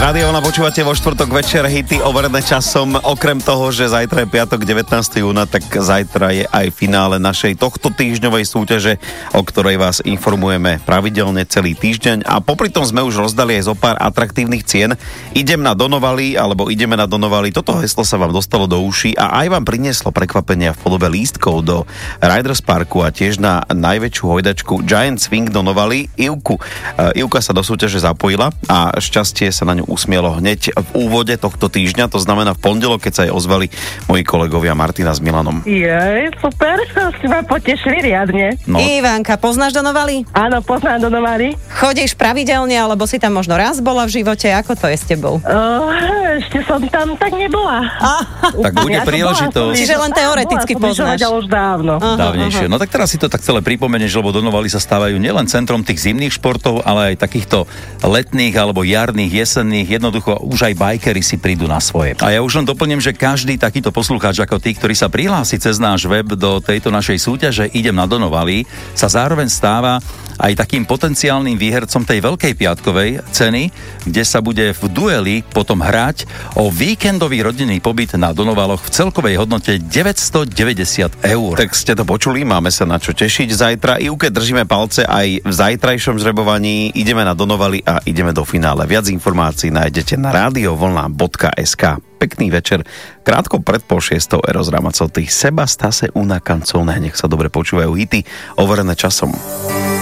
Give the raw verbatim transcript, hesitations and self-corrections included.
Rádio Vlna počúvate vo štvrtok večer hity overené časom. Okrem toho, že zajtra je piatok devätnásteho júna, tak zajtra je aj finále našej tohto týždňovej súťaže, o ktorej vás informujeme pravidelne celý týždeň. A popri tom sme už rozdali aj zo pár atraktívnych cien. Idem na Donovali, alebo ideme na Donovali. Toto heslo sa vám dostalo do uší a aj vám prinieslo prekvapenia v podobe lístkov do Riders Parku a tiež na najväčšiu hojdačku Giant Swing Donovali. Ivku. Ivka sa do súťaže zapojila a šťastie sa na ňu usmielo hneď v úvode tohto týždňa, to znamená v pondelok, keď sa jej ozvali moji kolegovia Martina s Milanom. Jej, super, si ma potešili riadne. No. Ivanka, poznáš Donovali? Áno, poznám Donovali. Chodíš pravidelne, alebo si tam možno raz bola v živote? Ako to je s tebou? Uh, ešte som tam tak nebola. Tak bude ja príležitosť. Čiže len teoreticky bola, poznáš. Som už dávno. Aha, dávnejšie. Aha. No tak teraz si to tak celé pripomenieš, lebo Donovali sa stávajú nielen centrom tých zimných športov, ale aj takýchto letných alebo jarných, jesenných. Jednoducho už aj bajkeri si prídu na svoje. A ja už len doplním, že každý takýto poslucháč ako tí, ktorý sa prihlási cez náš web do tejto našej súťaže Idem na Donovali, sa zároveň stáva aj takým potenciálnym výhercom tej veľkej piatkovej ceny, kde sa bude v dueli potom hrať o víkendový rodinný pobyt na Donovaloch v celkovej hodnote deväťstodeväťdesiat eur. Tak ste to počuli, máme sa na čo tešiť zajtra. Ivke držíme palce aj v zajtrajšom žrebovaní. Ideme na Donovali a ideme do finále. Viac informácií nájdete na radiovlna bodka es ká. Pekný večer. Krátko pred pol šiestou Eros Ramazzotti. Seba stase una canzone. Nech sa dobre počúvajú hity overené časom.